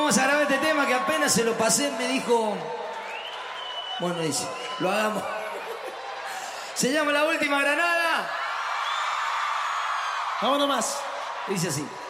vamos a grabar este tema que apenas se lo pasé, me dijo... Bueno, dice, lo hagamos. Se llama La Última Granada. Vámonos más. Dice así.